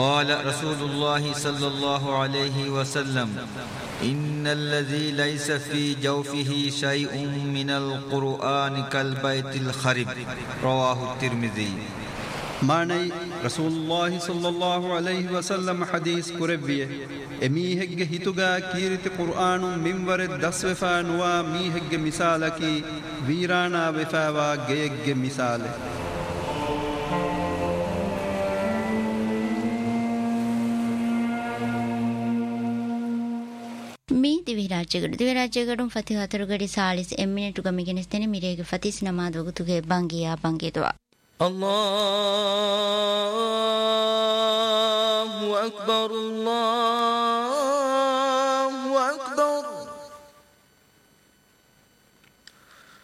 قال رسول الله صلى الله عليه وسلم إن الذي ليس في جوفه شيء من القرآن كالبيت الخرب رواه الترمذي. ماني رسول الله صلى الله عليه وسلم حديث كربيه اميهج هيتوغا كيرت قرآن منور دسوفا نوا ميهج مثالكي ويرانا وفاوا گيج مثال. ಮೀ ದಿವಿರಾಜ್ಯಗಡು ಫತಿ ಹತರುಗಡಿ ಸಾಳಿಸ್ ಎಮ್ಮಿನೆಟು ಗಮಿಗೆನಿಸ್ತೇನೆ ಮಿರೇಗೆ ಫತೀಸ್ ನಮಾದ್ ವಗುತುಗೆ ಬಂಗಿಯದುವ الله أكبر الله